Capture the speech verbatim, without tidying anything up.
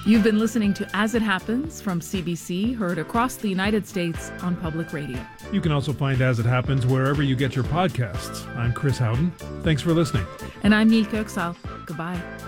You've been listening to As It Happens from C B C, heard across the United States on public radio. You can also find As It Happens wherever you get your podcasts. I'm Chris Howden. Thanks for listening. And I'm Nilka Oksal. Goodbye.